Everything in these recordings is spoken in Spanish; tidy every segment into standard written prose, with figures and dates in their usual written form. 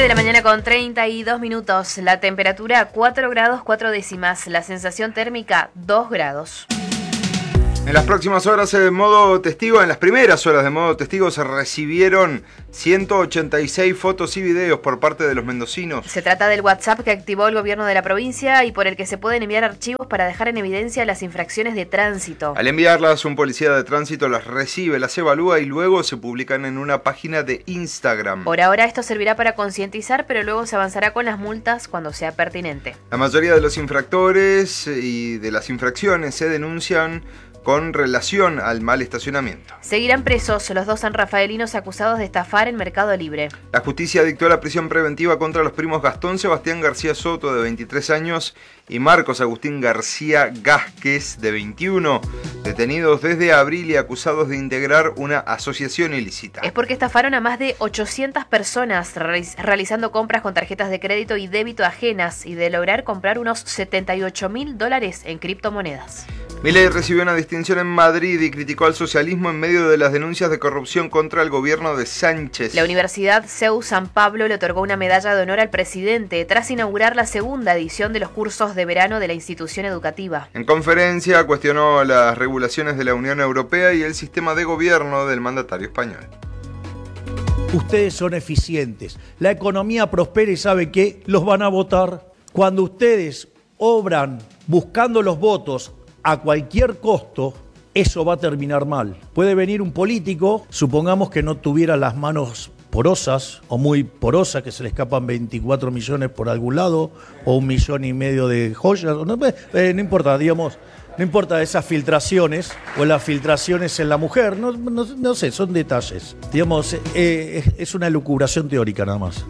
9 de la mañana con 32 minutos. La temperatura 4 grados 4 décimas. La sensación térmica 2 grados. En las próximas horas en las primeras horas de modo testigo se recibieron 186 fotos y videos por parte de los mendocinos. Se trata del WhatsApp que activó el gobierno de la provincia y por el que se pueden enviar archivos para dejar en evidencia las infracciones de tránsito. Al enviarlas, un policía de tránsito las recibe, las evalúa y luego se publican en una página de Instagram. Por ahora esto servirá para concientizar, pero luego se avanzará con las multas cuando sea pertinente. La mayoría de los infractores y de las infracciones se denuncian con relación al mal estacionamiento. Seguirán presos los dos sanrafaelinos acusados de estafar en Mercado Libre. La justicia dictó la prisión preventiva contra los primos Gastón Sebastián García Soto, de 23 años, y Marcos Agustín García Gázquez, de 21, detenidos desde abril y acusados de integrar una asociación ilícita. Es porque estafaron a más de 800 personas realizando compras con tarjetas de crédito y débito ajenas y de lograr comprar unos $78.000 en criptomonedas. Milei recibió una distinción en Madrid y criticó al socialismo en medio de las denuncias de corrupción contra el gobierno de Sánchez. La Universidad CEU San Pablo le otorgó una medalla de honor al presidente tras inaugurar la segunda edición de los cursos de verano de la institución educativa. En conferencia cuestionó las regulaciones de la Unión Europea y el sistema de gobierno del mandatario español. Ustedes son eficientes, la economía prospera y sabe que los van a votar. Cuando ustedes obran buscando los votos a cualquier costo, eso va a terminar mal. Puede venir un político, supongamos que no tuviera las manos porosas o muy porosas, que se le escapan 24 millones por algún lado, o 1,5 millones de joyas, no importa, digamos, no importa esas filtraciones o las filtraciones en la mujer, no sé, son detalles. Digamos, es una elucubración teórica nada más.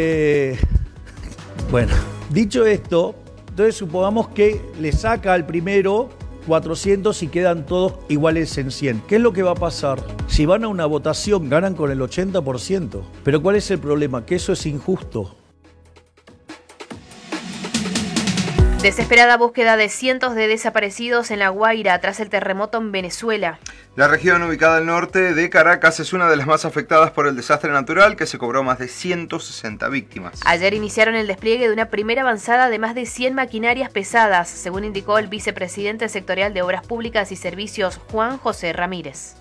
Bueno, dicho esto, entonces supongamos que le saca al primero 400 y quedan todos iguales en 100. ¿Qué es lo que va a pasar? Si van a una votación, ganan con el 80%. Pero ¿cuál es el problema? Que eso es injusto. Desesperada búsqueda de cientos de desaparecidos en La Guaira tras el terremoto en Venezuela. La región ubicada al norte de Caracas es una de las más afectadas por el desastre natural, que se cobró más de 160 víctimas. Ayer iniciaron el despliegue de una primera avanzada de más de 100 maquinarias pesadas, según indicó el vicepresidente sectorial de Obras Públicas y Servicios, Juan José Ramírez.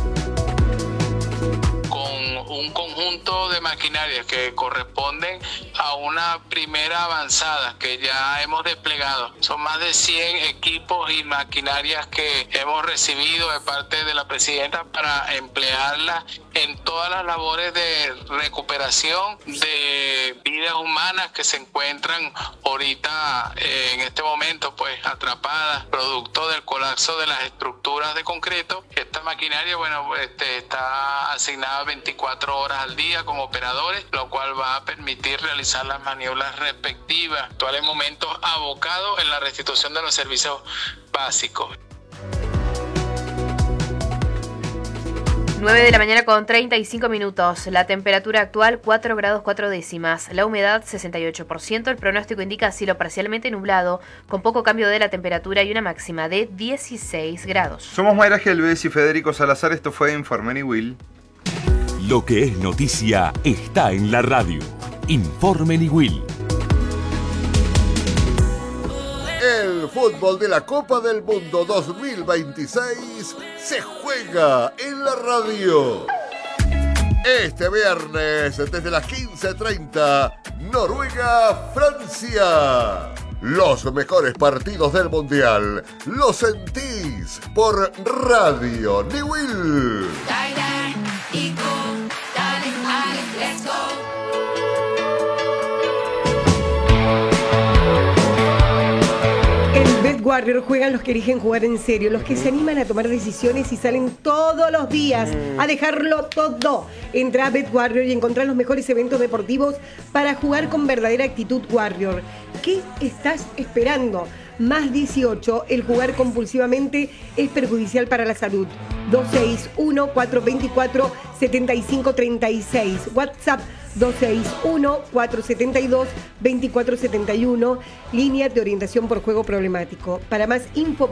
Un conjunto de maquinarias que corresponden a una primera avanzada que ya hemos desplegado. Son más de 100 equipos y maquinarias que hemos recibido de parte de la presidenta para emplearlas en todas las labores de recuperación de vidas humanas que se encuentran ahorita en este momento pues atrapadas producto del colapso de las estructuras de concreto. Esta maquinaria está asignada 24 horas al día con operadores, lo cual va a permitir realizar las maniobras respectivas. Actuales momentos abocados en la restitución de los servicios básicos. 9 de la mañana con 35 minutos. La temperatura actual 4 grados 4 décimas. La humedad 68%. El pronóstico indica cielo parcialmente nublado, con poco cambio de la temperatura y una máxima de 16 grados. Somos Mayra Gelbes y Federico Salazar. Esto fue Informe Niwil. Lo que es noticia está en la radio. Informe Niwil. El fútbol de la Copa del Mundo 2026 se juega en la radio. Este viernes, desde las 15:30, Noruega-Francia. Los mejores partidos del Mundial los sentís por Radio Niwil. Warrior juegan los que eligen jugar en serio, los que se animan a tomar decisiones y salen todos los días a dejarlo todo. Entra a BetWarrior y encontrá los mejores eventos deportivos para jugar con verdadera actitud Warrior. ¿Qué estás esperando? Más 18, el jugar compulsivamente es perjudicial para la salud. 261-424-7536. WhatsApp 261-472-2471. Línea de orientación por juego problemático. Para más info,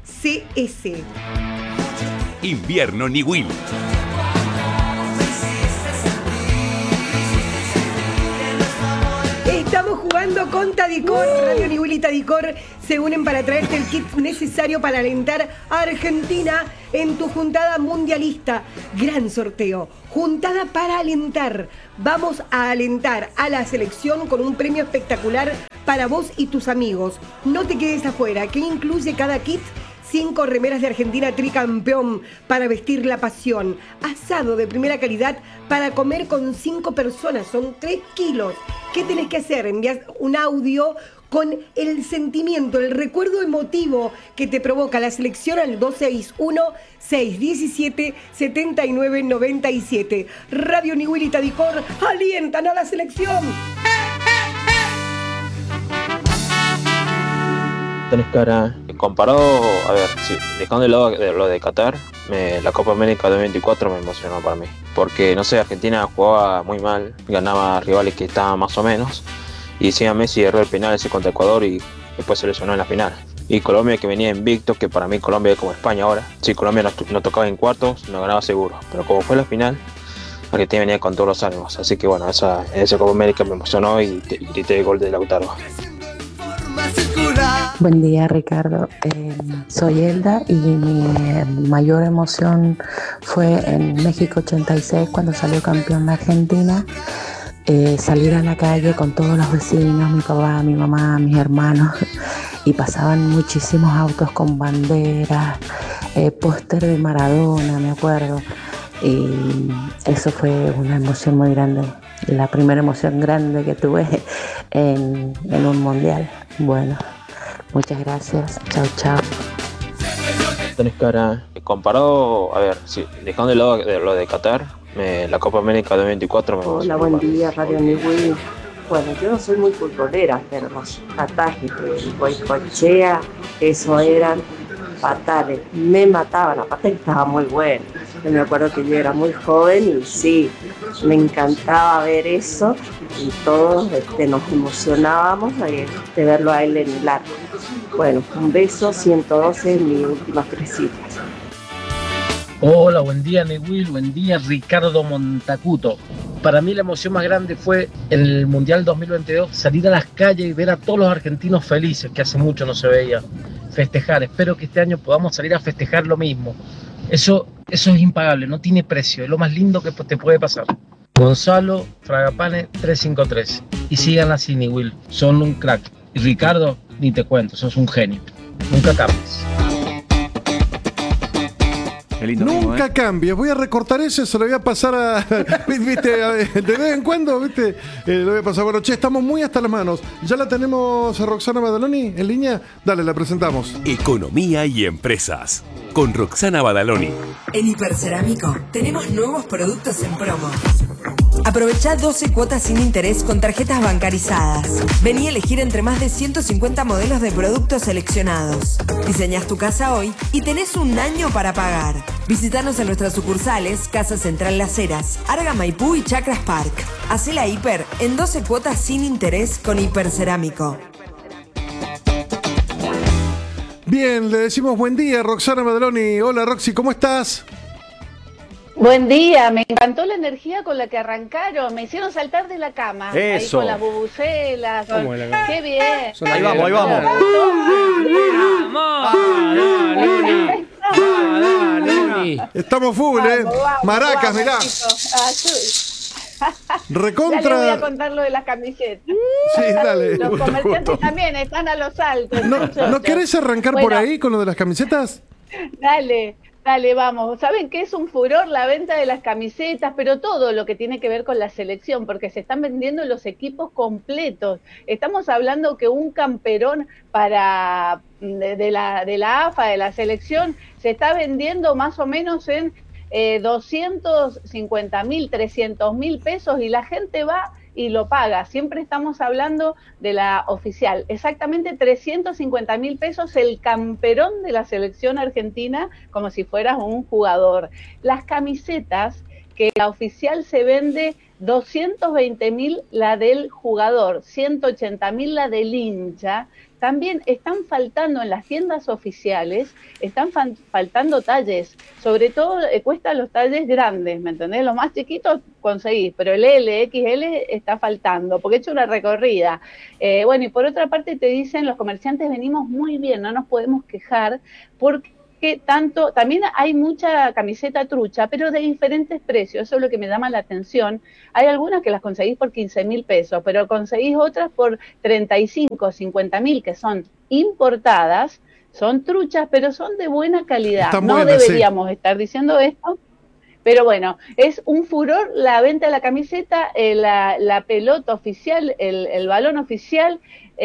betwarrior.bet.ar/TYCS. Invierno Niwil. jugando con Tadicor. Radio Niwil y Tadicor se unen para traerte el kit necesario para alentar a Argentina en tu juntada mundialista. Gran sorteo. Juntada para alentar. Vamos a alentar a la selección con un premio espectacular para vos y tus amigos. No te quedes afuera. ¿Qué incluye cada kit? 5 remeras de Argentina tricampeón para vestir la pasión. Asado de primera calidad para comer con 5 personas. Son 3 kilos. ¿Qué tenés que hacer? Enviar un audio con el sentimiento, el recuerdo emotivo que te provoca la selección al 261-617-7997. Radio Niwil y Tadicor alientan a la selección. Tenés cara. Comparado, a ver, sí, dejando de lado lo de Qatar, la Copa América 2024 me emocionó para mí. Porque, no sé, Argentina jugaba muy mal, ganaba rivales que estaban más o menos. Y encima Messi erró el penal ese contra Ecuador y después se lesionó en la final. Y Colombia, que venía invicto, que para mí Colombia es como España ahora. Si Colombia no tocaba en cuartos, no ganaba seguro. Pero como fue la final, Argentina venía con todos los ánimos. Así que bueno, esa Copa América me emocionó y grité el gol de Lautaro. Buen día, Ricardo. Soy Elda y mi mayor emoción fue en México 86 cuando salió campeón la Argentina. Salir a la calle con todos los vecinos, mi papá, mi mamá, mis hermanos, y pasaban muchísimos autos con banderas, póster de Maradona, me acuerdo, y eso fue una emoción muy grande, la primera emoción grande que tuve en un mundial. Bueno, muchas gracias, chao, chao. Tenés cara. Comparado, a ver, sí, dejando de lado lo de Qatar, la Copa América 2024 me Hola, buen día, Radio Niwil. Bueno, yo no soy muy futbolera, pero los atajes de Goicoechea, eso eran fatales. Me mataban, aparte que estaba muy bueno. Yo me acuerdo que yo era muy joven y sí, me encantaba ver eso y todos nos emocionábamos de verlo a él en el arco. Bueno, un beso, 112 en mis últimas 3 citas. Hola, buen día Niwil, buen día Ricardo Montacuto. Para mí la emoción más grande fue en el Mundial 2022 salir a las calles y ver a todos los argentinos felices, que hace mucho no se veía, festejar. Espero que este año podamos salir a festejar lo mismo. Eso es impagable, no tiene precio, es lo más lindo que te puede pasar. Gonzalo Fragapane 353. Y sigan así, Niwil, son un crack. Y Ricardo, ni te cuento, sos un genio. Nunca cambies. Nunca cambies. Voy a recortar eso, se lo voy a pasar a. ¿Viste? De vez en cuando, ¿viste? Lo voy a pasar. Bueno, che, estamos muy hasta las manos. ¿Ya la tenemos a Roxana Badaloni en línea? Dale, la presentamos. Economía y empresas. Con Roxana Badaloni. En Hipercerámico tenemos nuevos productos en promo. Aprovechá 12 cuotas sin interés con tarjetas bancarizadas. Vení a elegir entre más de 150 modelos de productos seleccionados. Diseñás tu casa hoy y tenés un año para pagar. Visítanos en nuestras sucursales Casa Central Las Heras, Arga Maipú y Chacras Park. Hacé la hiper en 12 cuotas sin interés con Hipercerámico. Bien, le decimos buen día, Roxana Badaloni. Hola, Roxy, ¿cómo estás? Buen día, me encantó la energía con la que arrancaron, me hicieron saltar de la cama. Eso. Ahí con las bubucelas, qué bien. Ahí vamos, ahí vamos. Estamos full, vamos, Maracas, mirá. Recontra. Ya les voy a contar lo de las camisetas. Sí, dale. Los comerciantes también están a los altos. ¿No querés arrancar por ahí con lo de las camisetas? Dale, vamos. ¿Saben qué es un furor la venta de las camisetas? Pero todo lo que tiene que ver con la selección, porque se están vendiendo los equipos completos. Estamos hablando que un camperón de la AFA, de la selección, se está vendiendo más o menos en 250.000, 300.000 pesos y la gente va y lo paga. Siempre estamos hablando de la oficial. Exactamente 350.000 pesos el camperón de la selección argentina, como si fueras un jugador. Las camisetas, que la oficial se vende 220.000 la del jugador, 180.000 la del hincha. también están faltando en las tiendas oficiales, están faltando talles, sobre todo cuesta los talles grandes, ¿me entendés? Los más chiquitos conseguís, pero el L, XL está faltando, porque he hecho una recorrida. Bueno, y por otra parte te dicen, los comerciantes venimos muy bien, no nos podemos quejar, porque también hay mucha camiseta trucha, pero de diferentes precios, eso es lo que me llama la atención. Hay algunas que las conseguís por 15.000 pesos, pero conseguís otras por 35, 50.000, que son importadas, son truchas, pero son de buena calidad. Están no buenas, deberíamos estar diciendo esto, pero bueno, es un furor la venta de la camiseta, la pelota oficial, el balón oficial,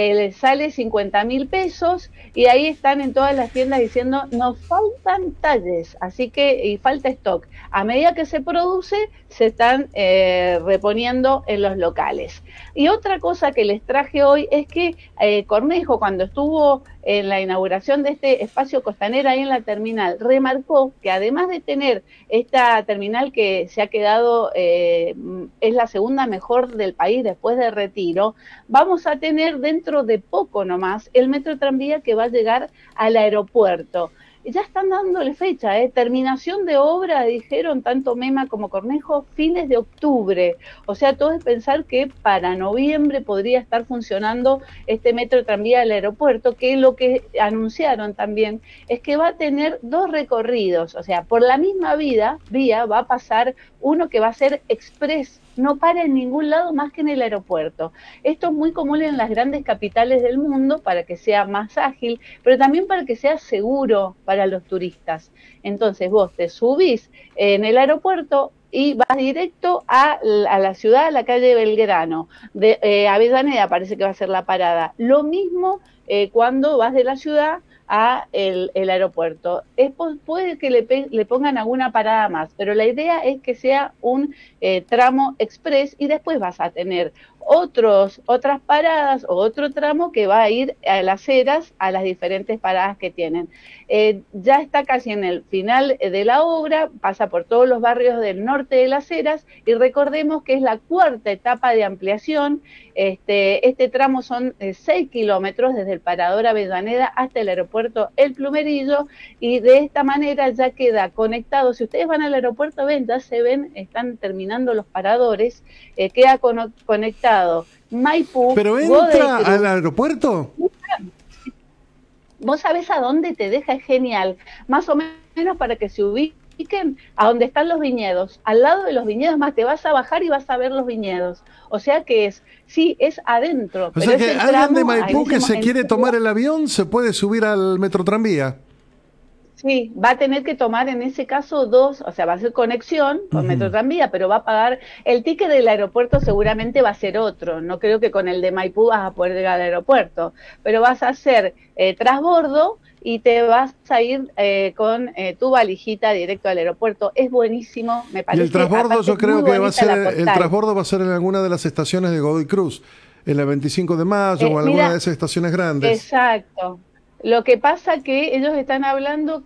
sale 50.000 pesos y ahí están en todas las tiendas diciendo nos faltan talles, así que y falta stock. A medida que se produce, se están reponiendo en los locales. Y otra cosa que les traje hoy es que Cornejo, cuando estuvo en la inauguración de este espacio costanera ahí en la terminal, remarcó que además de tener esta terminal que se ha quedado, es la segunda mejor del país después de Retiro, vamos a tener dentro de poco nomás el metro tranvía que va a llegar al aeropuerto. Ya están dándole fecha, terminación de obra, dijeron tanto Mema como Cornejo, fines de octubre. O sea, todo es pensar que para noviembre podría estar funcionando este metro tranvía del aeropuerto, que lo que anunciaron también es que va a tener 2 recorridos. O sea, por la misma vía va a pasar uno que va a ser express, no para en ningún lado más que en el aeropuerto. Esto es muy común en las grandes capitales del mundo para que sea más ágil, pero también para que sea seguro para los turistas. Entonces vos te subís en el aeropuerto y vas directo a la ciudad, a la calle Belgrano. De Avellaneda parece que va a ser la parada. Lo mismo cuando vas de la ciudad a el aeropuerto. Puede que le pongan alguna parada más, pero la idea es que sea un tramo express y después vas a tener otras paradas o otro tramo que va a ir a las Heras, a las diferentes paradas que tienen. Ya está casi en el final de la obra, pasa por todos los barrios del norte de las Heras y recordemos que es la 4ª etapa de ampliación. Este tramo son 6 kilómetros desde el parador Avellaneda hasta el aeropuerto El Plumerillo y de esta manera ya queda conectado. Si ustedes van al aeropuerto, ya se ven, están terminando los paradores, queda conectado Maipú. ¿Pero entra al aeropuerto? Vos sabés a dónde te deja, es genial. Más o menos para que se ubiquen a donde están los viñedos. Al lado de los viñedos, más te vas a bajar y vas a ver los viñedos. O sea que es adentro. O sea que alguien de Maipú que se quiere tomar el avión se puede subir al metro tranvía. Sí, va a tener que tomar en ese caso 2, o sea, va a ser conexión con Metro Tranvía, pero va a pagar, el ticket del aeropuerto seguramente va a ser otro, no creo que con el de Maipú vas a poder llegar al aeropuerto, pero vas a hacer transbordo y te vas a ir con tu valijita directo al aeropuerto. Es buenísimo, me parece. Y el transbordo yo creo que va a ser, el transbordo va a ser en alguna de las estaciones de Godoy Cruz, en la 25 de mayo o en alguna de esas estaciones grandes. Exacto. Lo que pasa que ellos están hablando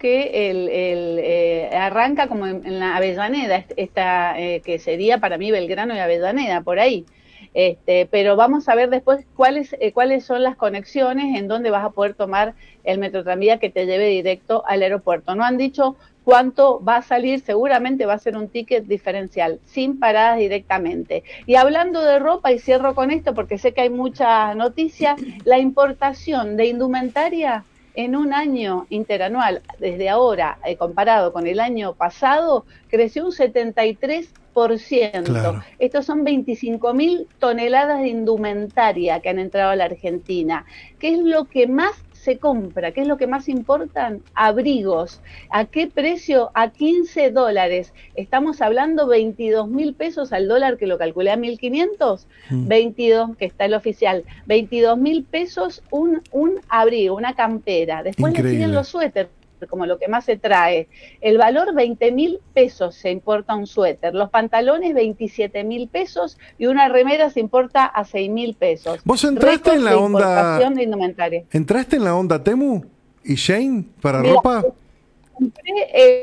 que arranca como en la Avellaneda, que sería para mí Belgrano y Avellaneda, por ahí. Pero vamos a ver después cuáles son las conexiones en donde vas a poder tomar el metro tranvía que te lleve directo al aeropuerto. No han dicho cuánto va a salir, seguramente va a ser un ticket diferencial, sin paradas directamente. Y hablando de ropa, y cierro con esto porque sé que hay mucha noticia, la importación de indumentaria en un año interanual, desde ahora, comparado con el año pasado, creció un 73%. Claro. Estos son 25.000 toneladas de indumentaria que han entrado a la Argentina. ¿Qué es lo que más se compra? ¿Qué es lo que más importan? Abrigos. ¿A qué precio? A $15. Estamos hablando 22.000 pesos al dólar, que lo calculé a 1.500. 22, que está el oficial. 22.000 pesos un abrigo, una campera. Después le siguen los suéteres, como lo que más se trae. El valor, 20.000 pesos se importa un suéter. Los pantalones, 27.000 pesos. Y una remera se importa a 6.000 pesos. ¿Vos entraste en la onda? De indumentaria. ¿Entraste en la onda Temu y Shane para ropa? Compré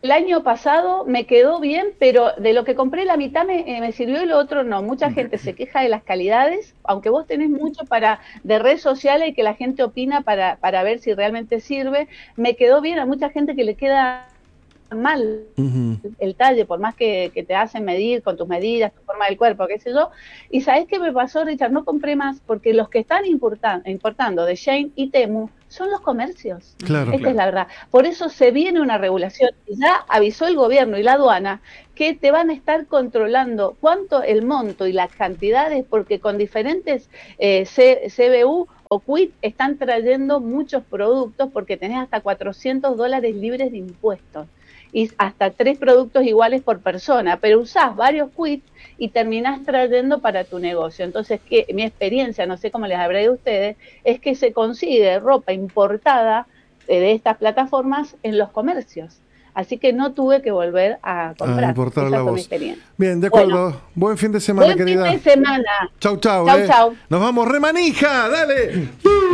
El año pasado me quedó bien, pero de lo que compré la mitad me sirvió y lo otro no. Mucha gente se queja de las calidades, aunque vos tenés mucho de redes sociales y que la gente opina para ver si realmente sirve. Me quedó bien, a mucha gente que le queda mal el talle, por más que te hacen medir con tus medidas, tu forma del cuerpo, qué sé yo. Y ¿sabés qué me pasó, Richard? No compré más porque los que están importando de Shein y Temu son los comercios. Claro. Esta es la verdad. Por eso se viene una regulación. Ya avisó el gobierno y la aduana que te van a estar controlando cuánto el monto y las cantidades, porque con diferentes CBU o Quit están trayendo muchos productos porque tenés hasta $400 libres de impuestos y hasta 3 productos iguales por persona, pero usás varios quits y terminás trayendo para tu negocio. Entonces, mi experiencia, no sé cómo les habrá ido a ustedes, es que se consigue ropa importada de estas plataformas en los comercios. Así que no tuve que volver a comprar. Importar Esa la fue voz. mi experiencia. Bien, de acuerdo. Bueno, buen fin de semana, querida. Buen fin de semana. Chau, chau. Chau, chau. Nos vamos, remanija, dale.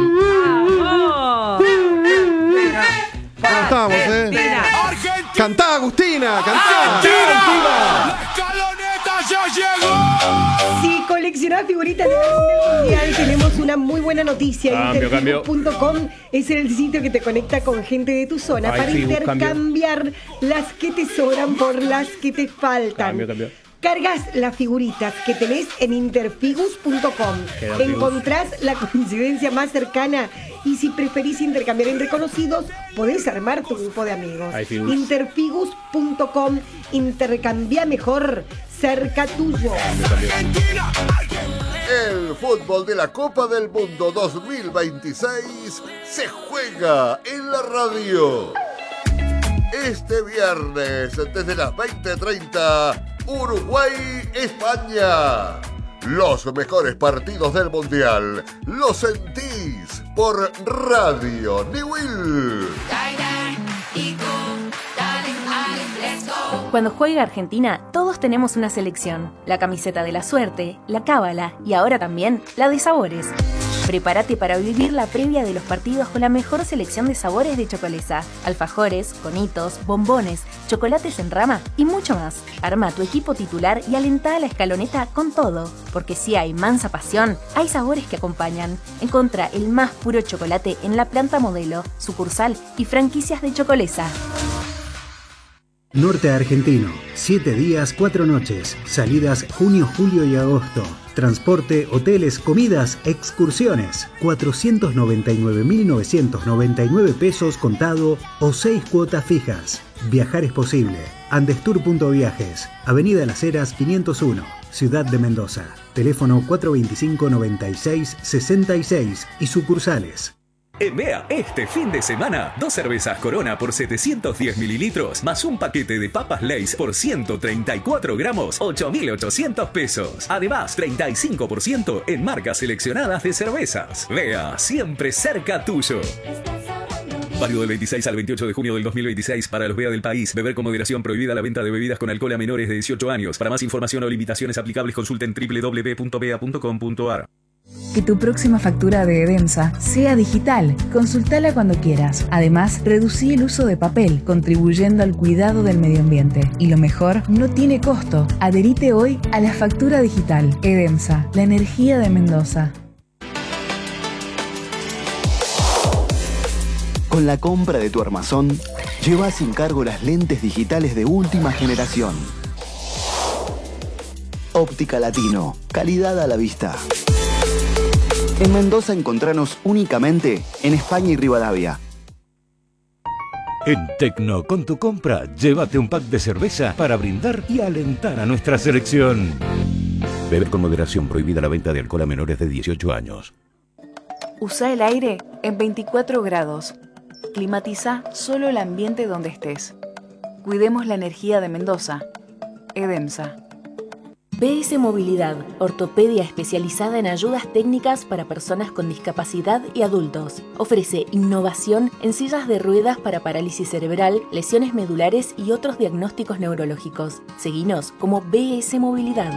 ¿Cómo estamos, Cantá, Agustina, cantá. ¡La escaloneta ya llegó! Si coleccionás figuritas de álbum del mundial, tenemos una muy buena noticia. Interfigos.com es el sitio que te conecta con gente de tu zona para intercambiar las que te sobran por las que te faltan. Cambio. Cargas las figuritas que tenés en interfigus.com. Encontrás la coincidencia más cercana y si preferís intercambiar entre conocidos, podés armar tu grupo de amigos. Interfigus.com. Intercambia mejor, cerca tuyo. El fútbol de la Copa del Mundo 2026 se juega en la radio. Este viernes, desde las 20:30, Uruguay-España. Los mejores partidos del Mundial los sentís por Radio Niwil. Cuando juega Argentina, todos tenemos una selección. La camiseta de la suerte, la cábala y ahora también la de sabores. Prepárate para vivir la previa de los partidos con la mejor selección de sabores de Chocolesa. Alfajores, conitos, bombones, chocolates en rama y mucho más. Arma tu equipo titular y alentá a la escaloneta con todo. Porque si hay mansa pasión, hay sabores que acompañan. Encontrá el más puro chocolate en la planta modelo, sucursal y franquicias de Chocolesa. Norte Argentino, 7 días, 4 noches. Salidas junio, julio y agosto. Transporte, hoteles, comidas, excursiones. 499.999 pesos contado o 6 cuotas fijas. Viajar es posible. Andestur.viajes, Avenida Las Heras 501, Ciudad de Mendoza. Teléfono 425-96-66 y sucursales. En Mea, este fin de semana, 2 cervezas Corona por 710 mililitros, más un paquete de papas Lay's por 134 gramos, 8.800 pesos. Además, 35% en marcas seleccionadas de cervezas. Mea, siempre cerca tuyo. Válido del 26 al 28 de junio del 2026 para los BEA del país. Beber con moderación, prohibida la venta de bebidas con alcohol a menores de 18 años. Para más información o limitaciones aplicables, consulten www.bea.com.ar. Que tu próxima factura de Edemsa sea digital. Consultala cuando quieras. Además, reducí el uso de papel, contribuyendo al cuidado del medio ambiente. Y lo mejor, no tiene costo. Adherite hoy a la factura digital. Edemsa, la energía de Mendoza. Con la compra de tu armazón, lleva sin cargo las lentes digitales de última generación. Óptica Latino, calidad a la vista. En Mendoza encontranos únicamente en España y Rivadavia. En Tecno, con tu compra, llévate un pack de cerveza para brindar y alentar a nuestra selección. Beber con moderación, prohibida la venta de alcohol a menores de 18 años. Usa el aire en 24 grados. Climatiza solo el ambiente donde estés. Cuidemos la energía de Mendoza. Edemsa. BS Movilidad, ortopedia especializada en ayudas técnicas para personas con discapacidad y adultos. Ofrece innovación en sillas de ruedas para parálisis cerebral, lesiones medulares y otros diagnósticos neurológicos. Seguinos como BS Movilidad.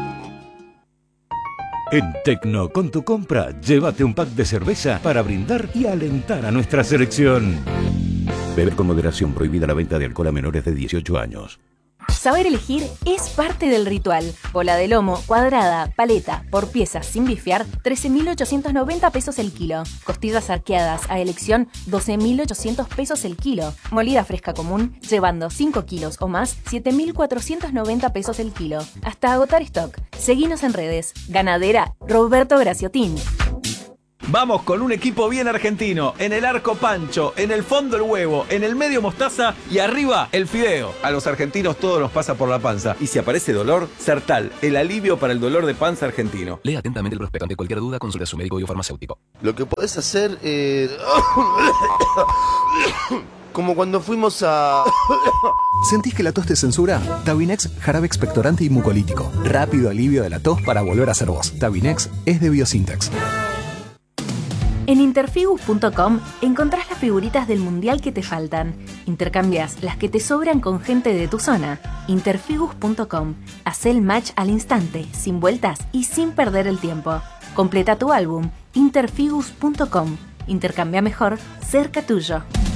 En Tecno, con tu compra, llévate un pack de cerveza para brindar y alentar a nuestra selección. Beber con moderación. Prohibida la venta de alcohol a menores de 18 años. Saber elegir es parte del ritual. Bola de lomo, cuadrada, paleta, por piezas sin bifiar, 13.890 pesos el kilo. Costillas arqueadas a elección, 12.800 pesos el kilo. Molida fresca común, llevando 5 kilos o más, 7.490 pesos el kilo. Hasta agotar stock. Seguinos en redes. Ganadera Roberto Graciotín. Vamos con un equipo bien argentino. En el arco Pancho, en el fondo el huevo, en el medio mostaza y arriba el fideo. A los argentinos todo nos pasa por la panza. Y si aparece dolor, Sertal, el alivio para el dolor de panza argentino. Lea atentamente el prospecto. Ante cualquier duda, consulte a su médico o farmacéutico. Lo que podés hacer como cuando fuimos a... ¿Sentís que la tos te censura? Tabinex, jarabe expectorante y mucolítico. Rápido alivio de la tos para volver a ser vos. Tabinex es de Biosintex. En interfigus.com encontrás las figuritas del mundial que te faltan. Intercambias las que te sobran con gente de tu zona. Interfigus.com. Haz el match al instante, sin vueltas y sin perder el tiempo. Completa tu álbum. Interfigus.com. Intercambia mejor, cerca tuyo.